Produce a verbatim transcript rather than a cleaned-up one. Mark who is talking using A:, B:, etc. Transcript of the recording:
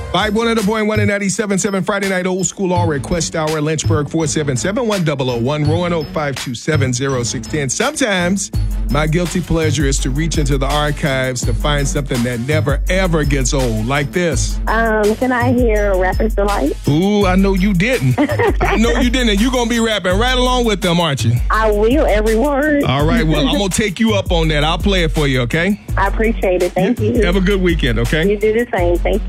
A: five one zero point one and ninety-seven point seven Friday Night Old School All Request Hour, Lynchburg four seven seven, one zero zero one, Roanoke five two seven, zero six one zero. Sometimes my guilty pleasure is to reach into the archives to find something that never, ever gets old, like this.
B: Um, can I hear Rapper's Delight?
A: Ooh, I know you didn't. I know you didn't. You're going to be rapping right along with them, aren't you?
B: I will, every word.
A: All right, well, I'm going to take you up on that. I'll play it for you, okay?
B: I appreciate it. Thank you.
A: Have a good weekend, okay?
B: You do the same. Thank you.